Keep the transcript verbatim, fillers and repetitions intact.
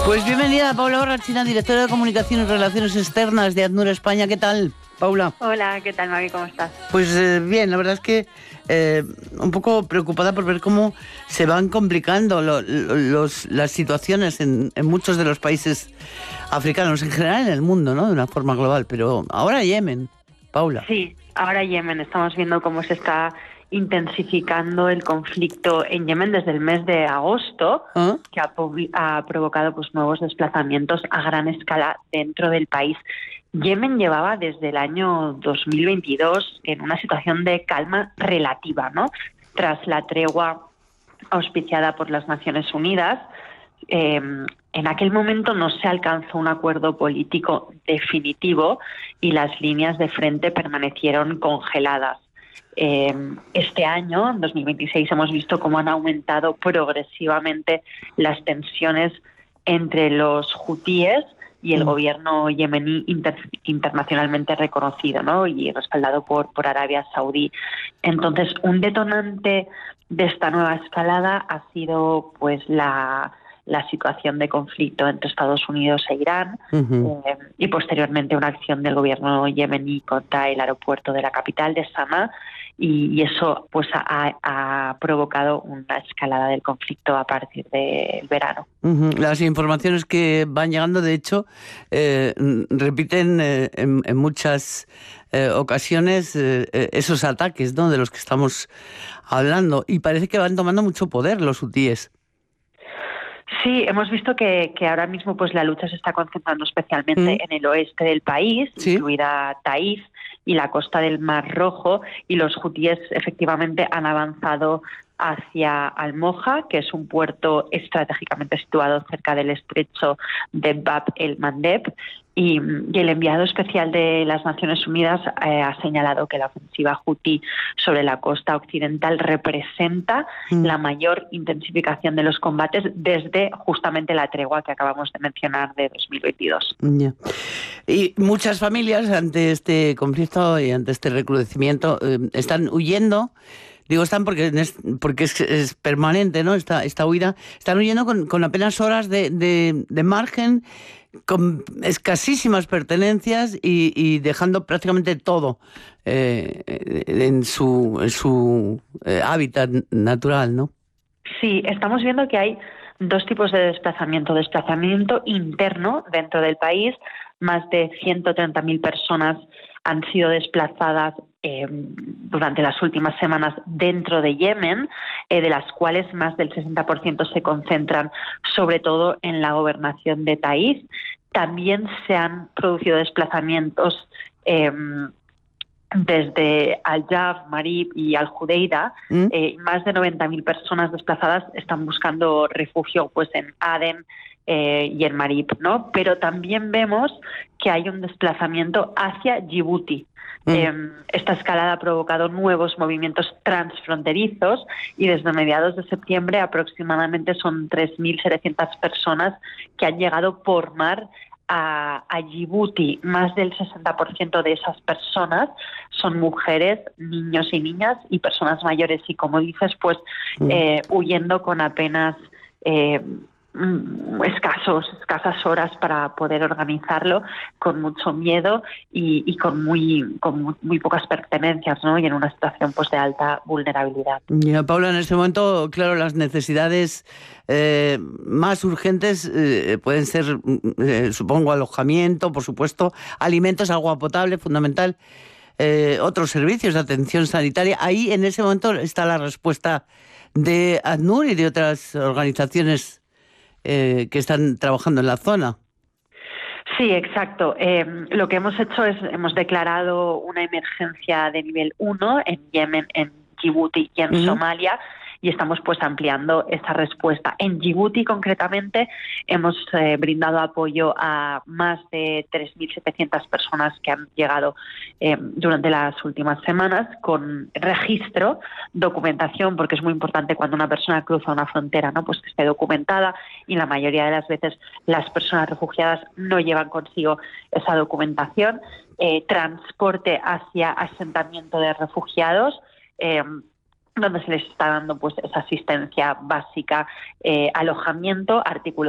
Pues bienvenida Paula Borrachina, directora de Comunicación y Relaciones Externas de ACNUR España. ¿Qué tal, Paula? Hola, ¿qué tal, Maggie? ¿Cómo estás? Pues eh, bien, la verdad es que eh, un poco preocupada por ver cómo se van complicando lo, lo, los, las situaciones en, en muchos de los países africanos, en general en el mundo, ¿no? De una forma global, pero ahora Yemen, Paula. Sí, ahora Yemen. Estamos viendo cómo se está intensificando el conflicto en Yemen desde el mes de agosto, ¿Ah? que ha, ha provocado pues nuevos desplazamientos a gran escala dentro del país. Yemen llevaba desde el año dos mil veintidós en una situación de calma relativa, ¿no? Tras la tregua auspiciada por las Naciones Unidas, eh, en aquel momento no se alcanzó un acuerdo político definitivo y las líneas de frente permanecieron congeladas. Eh, este año, en dos mil veintiséis, hemos visto cómo han aumentado progresivamente las tensiones entre los hutíes y el mm. gobierno yemení inter, internacionalmente reconocido, ¿no? Y respaldado por, por Arabia Saudí. Entonces, un detonante de esta nueva escalada ha sido pues la... la situación de conflicto entre Estados Unidos e Irán uh-huh. eh, y posteriormente una acción del gobierno yemení contra el aeropuerto de la capital de Sanaa y, y eso pues ha, ha provocado una escalada del conflicto a partir del verano. Uh-huh. Las informaciones que van llegando, de hecho, eh, repiten eh, en, en muchas eh, ocasiones eh, esos ataques, ¿no?, de los que estamos hablando, y parece que van tomando mucho poder los hutíes. Sí, hemos visto que, que ahora mismo pues la lucha se está concentrando especialmente mm. en el oeste del país, ¿sí?, incluida Taif y la costa del Mar Rojo, y los hutíes efectivamente han avanzado hacia Al-Moja, que es un puerto estratégicamente situado cerca del estrecho de Bab el-Mandeb, y, y el enviado especial de las Naciones Unidas eh, ha señalado que la ofensiva hutí sobre la costa occidental representa mm. la mayor intensificación de los combates desde justamente la tregua que acabamos de mencionar de dos mil veintidós. Yeah. Y muchas familias ante este conflicto y ante este recrudecimiento eh, están huyendo. Digo, están porque es, porque es, es permanente, ¿no? Esta, esta huida. Están huyendo con, con apenas horas de, de, de margen, con escasísimas pertenencias y, y dejando prácticamente todo eh, en su, en su eh, hábitat natural, ¿no? Sí, estamos viendo que hay dos tipos de desplazamiento. Desplazamiento interno dentro del país. Más de ciento treinta mil personas han sido desplazadas eh, durante las últimas semanas dentro de Yemen, eh, de las cuales más del sesenta por ciento se concentran sobre todo en la gobernación de Taif. También se han producido desplazamientos eh, desde Al-Jaf, Marib y Al-Judeida. ¿Mm? Eh, más de noventa mil personas desplazadas están buscando refugio pues en Aden eh, y en Marib, ¿no? Pero también vemos que hay un desplazamiento hacia Djibouti. Mm. Eh, esta escalada ha provocado nuevos movimientos transfronterizos y desde mediados de septiembre aproximadamente son tres mil setecientas personas que han llegado por mar a, a Djibouti. Más del sesenta por ciento de esas personas son mujeres, niños y niñas y personas mayores y, como dices, pues mm. eh, huyendo con apenas eh, escasos, escasas horas para poder organizarlo, con mucho miedo y, y con muy con muy, muy pocas pertenencias, ¿no? Y en una situación pues de alta vulnerabilidad. Ya, Paula, en este momento, claro, las necesidades eh, más urgentes eh, pueden ser, eh, supongo, alojamiento, por supuesto, alimentos, agua potable, fundamental, eh, otros servicios de atención sanitaria. Ahí, en ese momento, está la respuesta de ACNUR y de otras organizaciones Eh, que están trabajando en la zona. Sí, exacto. Eh, lo que hemos hecho es, hemos declarado una emergencia de nivel uno en Yemen, en Djibouti y en uh-huh. Somalia, y estamos pues ampliando esa respuesta. En Djibouti concretamente hemos eh, brindado apoyo a más de tres mil setecientas personas que han llegado eh, durante las últimas semanas con registro, documentación, porque es muy importante cuando una persona cruza una frontera, ¿no? Pues que esté documentada, y la mayoría de las veces las personas refugiadas no llevan consigo esa documentación. Eh, transporte hacia asentamiento de refugiados, eh, donde se les está dando pues esa asistencia básica, eh, alojamiento, artículos